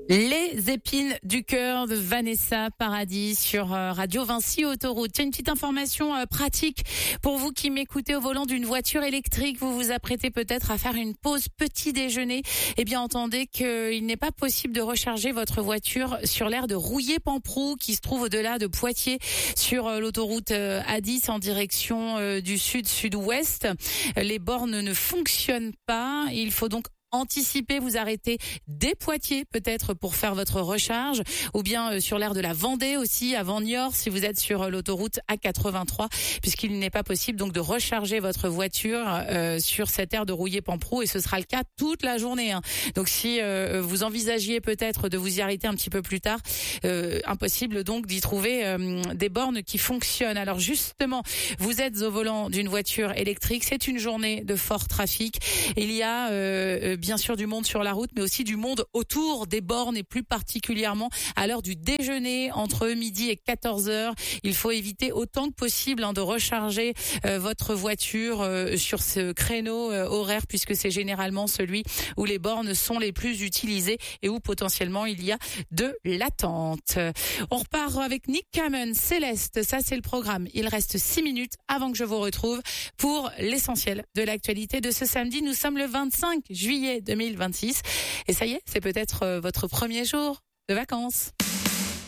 Les épines du cœur de Vanessa Paradis sur Radio Vinci Autoroute. Tiens, une petite information pratique pour vous qui m'écoutez au volant d'une voiture électrique. Vous vous apprêtez peut-être à faire une pause petit déjeuner. Eh bien, entendez qu'il n'est pas possible de recharger votre voiture sur l'aire de Rouillé-Pamproux qui se trouve au-delà de Poitiers sur l'autoroute A10 en direction du sud-sud-ouest. Les bornes ne fonctionnent pas. Il faut donc anticiper, vous arrêter dès Poitiers peut-être pour faire votre recharge, ou bien sur l'aire de la Vendée aussi avant Niort si vous êtes sur l'autoroute A83, puisqu'il n'est pas possible donc de recharger votre voiture sur cette aire de Rouillé-Pamproux, et ce sera le cas toute la journée. Donc si vous envisagiez peut-être de vous y arrêter un petit peu plus tard, impossible donc d'y trouver des bornes qui fonctionnent. Alors justement, vous êtes au volant d'une voiture électrique, c'est une journée de fort trafic. Il y a bien sûr du monde sur la route, mais aussi du monde autour des bornes, et plus particulièrement à l'heure du déjeuner entre midi et 14h. Il faut éviter autant que possible de recharger votre voiture sur ce créneau horaire, puisque c'est généralement celui où les bornes sont les plus utilisées et où potentiellement il y a de l'attente. On repart avec Nick Kamen, Céleste, ça c'est le programme. Il reste 6 minutes avant que je vous retrouve pour l'essentiel de l'actualité de ce samedi. Nous sommes le 25 juillet 2026 et ça y est, c'est peut-être votre premier jour de vacances.